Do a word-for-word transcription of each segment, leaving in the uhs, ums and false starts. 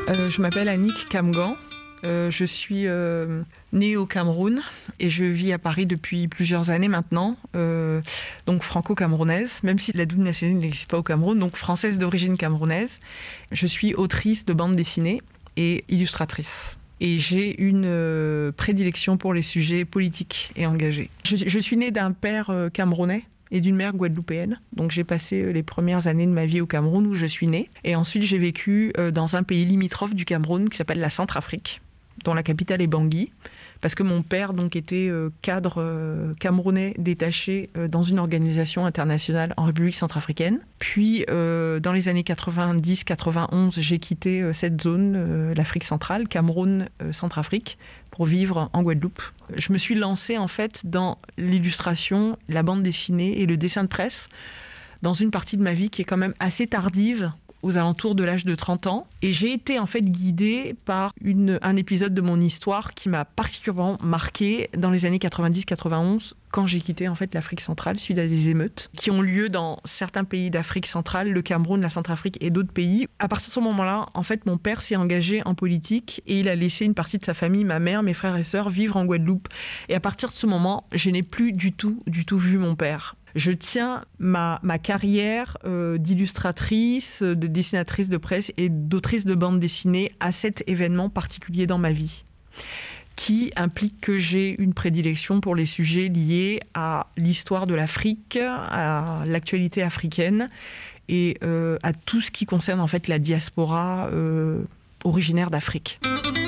Euh, je m'appelle Annick Kamgan. Euh, je suis euh, née au Cameroun et je vis à Paris depuis plusieurs années maintenant, euh, donc franco-camerounaise, même si la double nationalité n'existe pas au Cameroun, donc française d'origine camerounaise. Je suis autrice de bande dessinée et illustratrice. Et j'ai une euh, prédilection pour les sujets politiques et engagés. Je, je suis née d'un père euh, camerounais et d'une mère guadeloupéenne. Donc j'ai passé les premières années de ma vie au Cameroun où je suis née. Et ensuite j'ai vécu euh, dans un pays limitrophe du Cameroun qui s'appelle la Centrafrique, dont la capitale est Bangui, parce que mon père donc était euh, cadre euh, camerounais détaché euh, dans une organisation internationale en République centrafricaine. Puis euh, dans les années quatre-vingt-dix quatre-vingt-onze, j'ai quitté euh, cette zone, euh, l'Afrique centrale, Cameroun, euh, Centrafrique, pour vivre en Guadeloupe. Je me suis lancée en fait dans l'illustration, la bande dessinée et le dessin de presse dans une partie de ma vie qui est quand même assez tardive, aux alentours de l'âge de trente ans. Et j'ai été en fait guidée par une, un épisode de mon histoire qui m'a particulièrement marquée dans les années quatre-vingt-dix quatre-vingt-onze, quand j'ai quitté en fait l'Afrique centrale suite à des émeutes qui ont lieu dans certains pays d'Afrique centrale, le Cameroun, la Centrafrique et d'autres pays. À partir de ce moment-là, en fait, mon père s'est engagé en politique et il a laissé une partie de sa famille, ma mère, mes frères et sœurs, vivre en Guadeloupe. Et à partir de ce moment, je n'ai plus du tout, du tout vu mon père. Je tiens ma, ma carrière euh, d'illustratrice, de dessinatrice de presse et d'autrice de bande dessinée à cet événement particulier dans ma vie, qui implique que j'ai une prédilection pour les sujets liés à l'histoire de l'Afrique, à l'actualité africaine et euh, à tout ce qui concerne en fait la diaspora euh, originaire d'Afrique.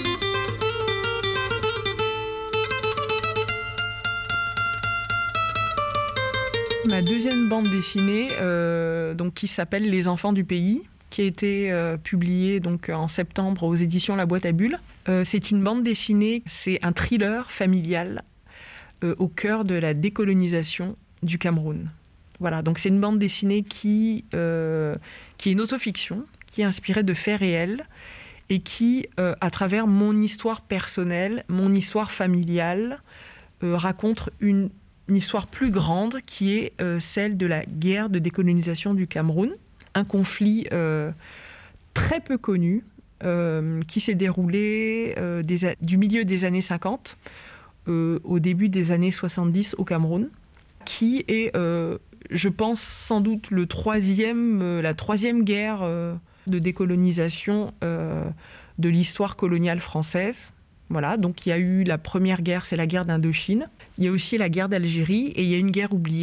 Ma deuxième bande dessinée, euh, donc, qui s'appelle Les Enfants du Pays, qui a été euh, publiée donc, en septembre aux éditions La Boîte à Bulles. Euh, c'est une bande dessinée, c'est un thriller familial euh, au cœur de la décolonisation du Cameroun. Voilà, donc c'est une bande dessinée qui, euh, qui est une autofiction, qui est inspirée de faits réels et qui, euh, à travers mon histoire personnelle, mon histoire familiale, euh, raconte une une histoire plus grande qui est euh, celle de la guerre de décolonisation du Cameroun, un conflit euh, très peu connu euh, qui s'est déroulé euh, des, du milieu des années cinquante euh, au début des années soixante-dix au Cameroun, qui est, euh, je pense, sans doute le troisième, euh, la troisième guerre euh, de décolonisation euh, de l'histoire coloniale française. Voilà, donc il y a eu la première guerre, c'est la guerre d'Indochine. Il y a aussi la guerre d'Algérie et il y a une guerre oubliée